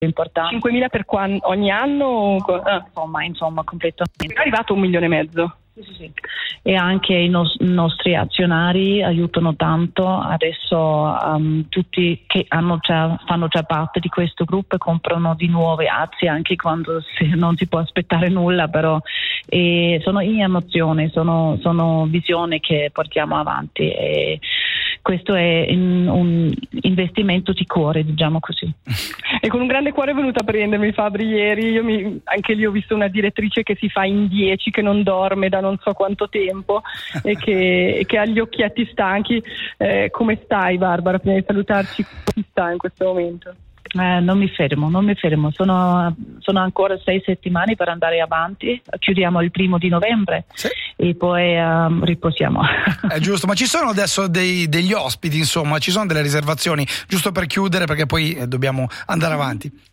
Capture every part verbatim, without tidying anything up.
importante. cinquemila per quan- ogni anno? Ah. Insomma, insomma, completamente. È arrivato un milione e mezzo. Sì, sì, sì. E anche i nos- nostri azionari aiutano tanto. Adesso um, tutti che hanno già, fanno già parte di questo gruppo comprano di nuove azioni anche quando si, non si può aspettare nulla, però e sono in emozione, sono, sono visioni che portiamo avanti e questo è in, un investimento di cuore, diciamo così. E con un grande cuore è venuta a prendermi Fabri ieri. Io mi, anche lì ho visto una direttrice che si fa in dieci, che non dorme da non so quanto tempo e che, e che ha gli occhietti stanchi. Eh, come stai, Barbara? Prima di salutarci, come stai in questo momento? Eh, non mi fermo, non mi fermo, sono, sono ancora sei settimane per andare avanti, chiudiamo il primo di novembre sì. E poi um, riposiamo. È giusto, ma ci sono adesso dei, degli ospiti, insomma, ci sono delle riservazioni, giusto per chiudere perché poi eh, dobbiamo andare avanti.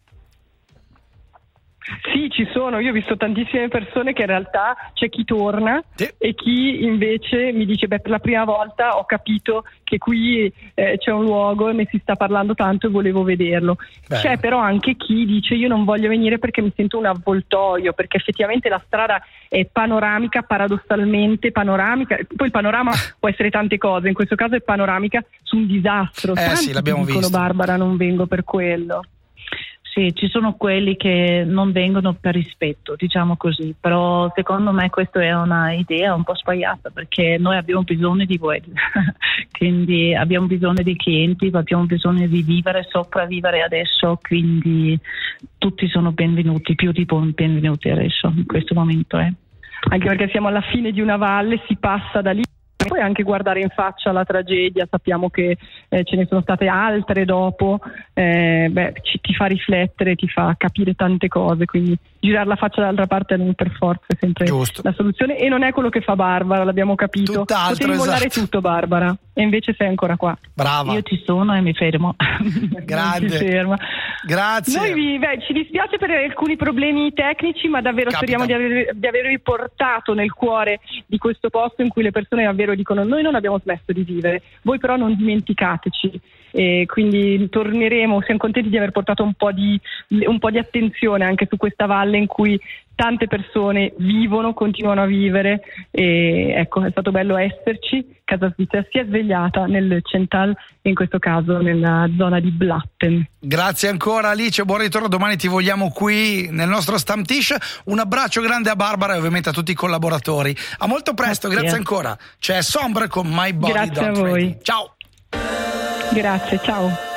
Sì, ci sono, io ho visto tantissime persone che in realtà c'è chi torna sì. E chi invece mi dice beh per la prima volta ho capito che qui eh, c'è un luogo e ne si sta parlando tanto e volevo vederlo. Beh. C'è però anche chi dice io non voglio venire perché mi sento un avvoltoio, perché effettivamente la strada è panoramica, paradossalmente panoramica, poi il panorama può essere tante cose, in questo caso è panoramica su un disastro. Eh Tanti sì, l'abbiamo dicono visto. Barbara non vengo per quello. Sì, ci sono quelli che non vengono per rispetto, diciamo così, però secondo me questa è una idea un po' sbagliata perché noi abbiamo bisogno di voi, quindi abbiamo bisogno di clienti, abbiamo bisogno di vivere, sopravvivere adesso, quindi tutti sono benvenuti, più di benvenuti adesso in questo momento. Eh. Anche perché siamo alla fine di una valle, si passa da lì. Poi anche guardare in faccia la tragedia, sappiamo che eh, ce ne sono state altre dopo, eh, beh, ci, ti fa riflettere, ti fa capire tante cose, quindi girare la faccia dall'altra parte non per forza è sempre Giusto. La soluzione e non è quello che fa Barbara, l'abbiamo capito. Tutt'altro, potevi mollare esatto. tutto Barbara e invece sei ancora qua. Brava. Io ci sono e mi fermo. Grande. si ferma. Grazie. Noi vi, beh, ci dispiace per alcuni problemi tecnici, ma davvero Capita. speriamo di, aver, di avervi portato nel cuore di questo posto in cui le persone davvero dicono noi non abbiamo smesso di vivere, voi però non dimenticateci. E quindi torneremo, siamo contenti di aver portato un po' di un po' di attenzione anche su questa valle in cui tante persone vivono, continuano a vivere e ecco, è stato bello esserci. Casa Svizzera si è svegliata nel Cental e in questo caso nella zona di Blatten. Grazie ancora Alice, buon ritorno, domani ti vogliamo qui nel nostro Stammtisch. Un abbraccio grande a Barbara e ovviamente a tutti i collaboratori. A molto presto, grazie, grazie ancora. C'è Sombre con My Body Grazie Don't a voi. Ready. Ciao. Grazie, ciao.